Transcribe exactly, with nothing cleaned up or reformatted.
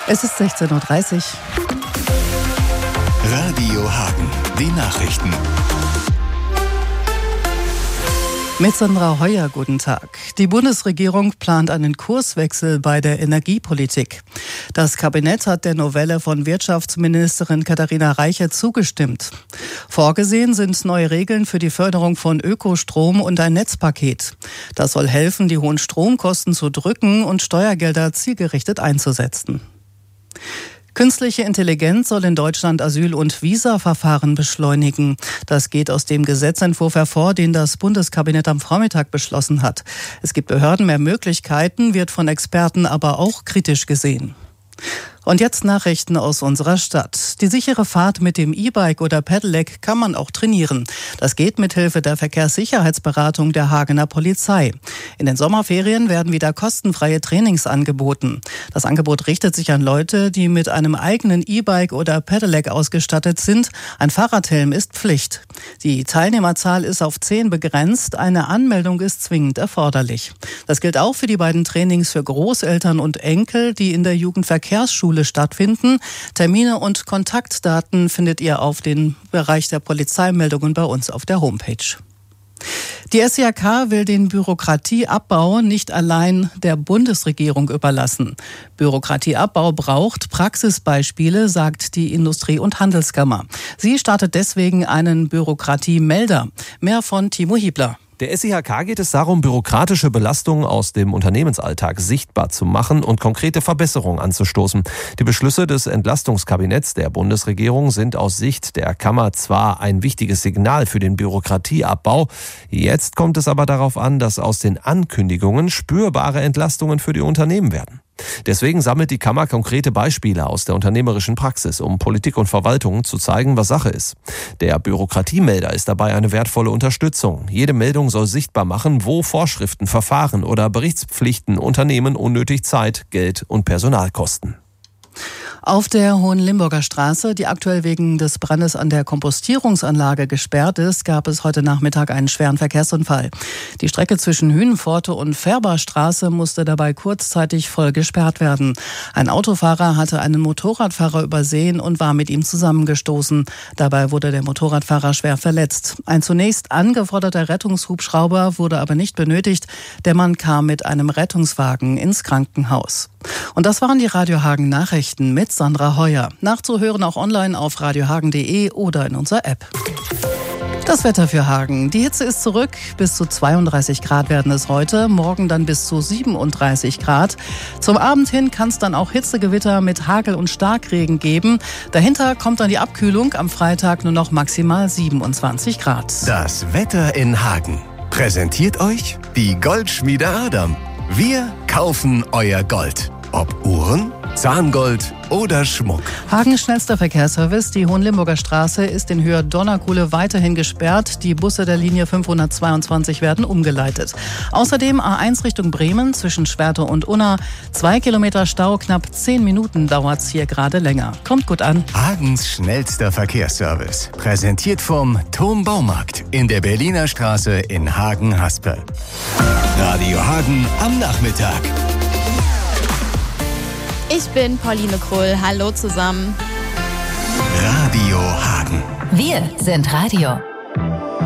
Es ist sechzehn Uhr dreißig. Radio Hagen, die Nachrichten. Mit Sandra Heuer, guten Tag. Die Bundesregierung plant einen Kurswechsel bei der Energiepolitik. Das Kabinett hat der Novelle von Wirtschaftsministerin Katharina Reiche zugestimmt. Vorgesehen sind neue Regeln für die Förderung von Ökostrom und ein Netzpaket. Das soll helfen, die hohen Stromkosten zu drücken und Steuergelder zielgerichtet einzusetzen. Künstliche Intelligenz soll in Deutschland Asyl- und Visaverfahren beschleunigen. Das geht aus dem Gesetzentwurf hervor, den das Bundeskabinett am Vormittag beschlossen hat. Es gibt Behörden mehr Möglichkeiten, wird von Experten aber auch kritisch gesehen. Und jetzt Nachrichten aus unserer Stadt. Die sichere Fahrt mit dem E-Bike oder Pedelec kann man auch trainieren. Das geht mit Hilfe der Verkehrssicherheitsberatung der Hagener Polizei. In den Sommerferien werden wieder kostenfreie Trainings angeboten. Das Angebot richtet sich an Leute, die mit einem eigenen E-Bike oder Pedelec ausgestattet sind. Ein Fahrradhelm ist Pflicht. Die Teilnehmerzahl ist auf zehn begrenzt. Eine Anmeldung ist zwingend erforderlich. Das gilt auch für die beiden Trainings für Großeltern und Enkel, die in der Jugendverkehrsschule stattfinden. Termine und Kontaktdaten findet ihr auf den Bereich der Polizeimeldungen bei uns auf der Homepage. Die S I H K will den Bürokratieabbau nicht allein der Bundesregierung überlassen. Bürokratieabbau braucht Praxisbeispiele, sagt die Industrie- und Handelskammer. Sie startet deswegen einen Bürokratiemelder. Mehr von Timo Hiebler. Der S I H K geht es darum, bürokratische Belastungen aus dem Unternehmensalltag sichtbar zu machen und konkrete Verbesserungen anzustoßen. Die Beschlüsse des Entlastungskabinetts der Bundesregierung sind aus Sicht der Kammer zwar ein wichtiges Signal für den Bürokratieabbau. Jetzt kommt es aber darauf an, dass aus den Ankündigungen spürbare Entlastungen für die Unternehmen werden. Deswegen sammelt die Kammer konkrete Beispiele aus der unternehmerischen Praxis, um Politik und Verwaltung zu zeigen, was Sache ist. Der Bürokratiemelder ist dabei eine wertvolle Unterstützung. Jede Meldung soll sichtbar machen, wo Vorschriften, Verfahren oder Berichtspflichten Unternehmen unnötig Zeit, Geld und Personal kosten. Auf der Hohenlimburger Straße, die aktuell wegen des Brandes an der Kompostierungsanlage gesperrt ist, gab es heute Nachmittag einen schweren Verkehrsunfall. Die Strecke zwischen Hünenpforte und Färberstraße musste dabei kurzzeitig voll gesperrt werden. Ein Autofahrer hatte einen Motorradfahrer übersehen und war mit ihm zusammengestoßen. Dabei wurde der Motorradfahrer schwer verletzt. Ein zunächst angeforderter Rettungshubschrauber wurde aber nicht benötigt. Der Mann kam mit einem Rettungswagen ins Krankenhaus. Und das waren die Radio Hagen Nachrichten mit Sandra Heuer. Nachzuhören auch online auf radiohagen punkt de oder in unserer App. Das Wetter für Hagen. Die Hitze ist zurück. Bis zu zweiunddreißig Grad werden es heute. Morgen dann bis zu siebenunddreißig Grad. Zum Abend hin kann es dann auch Hitzegewitter mit Hagel und Starkregen geben. Dahinter kommt dann die Abkühlung. Am Freitag nur noch maximal siebenundzwanzig Grad. Das Wetter in Hagen. Präsentiert euch die Goldschmiede Adam. Wir kaufen euer Gold. Ob Uhren, Zahngold oder Schmuck. Hagens schnellster Verkehrsservice, die Hohenlimburger Straße, ist in Höhe Donnerkuhle weiterhin gesperrt. Die Busse der Linie fünfhundertzweiundzwanzig werden umgeleitet. Außerdem A eins Richtung Bremen zwischen Schwerte und Unna. Zwei Kilometer Stau, knapp zehn Minuten dauert's hier gerade länger. Kommt gut an. Hagens schnellster Verkehrsservice. Präsentiert vom Turm Baumarkt in der Berliner Straße in Hagen-Haspe. Radio Hagen am Nachmittag. Ich bin Pauline Krull. Hallo zusammen. Radio Hagen. Wir sind Radio.